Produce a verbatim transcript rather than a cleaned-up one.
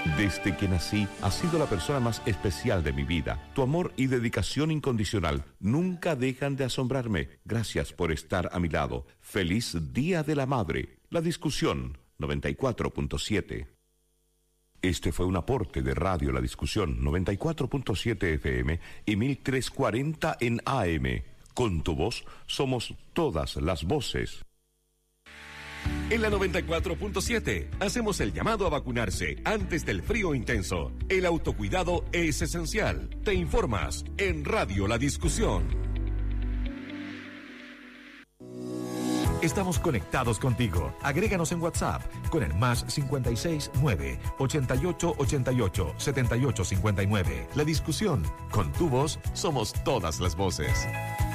Desde que nací, has sido la persona más especial de mi vida. Tu amor y dedicación incondicional nunca dejan de asombrarme. Gracias por estar a mi lado. Feliz Día de la Madre. La Discusión, noventa y cuatro punto siete. Este fue un aporte de Radio La Discusión, noventa y cuatro punto siete F M y mil trescientos cuarenta en A M. Con tu voz, somos todas las voces. En la noventa y cuatro punto siete hacemos el llamado a vacunarse antes del frío intenso. El autocuidado es esencial. Te informas en Radio La Discusión. Estamos conectados contigo. Agréganos en WhatsApp con el más cincuenta y seis nueve, ochenta y ocho ochenta y ocho, setenta y ocho cincuenta y nueve. La Discusión. Con tu voz somos todas las voces.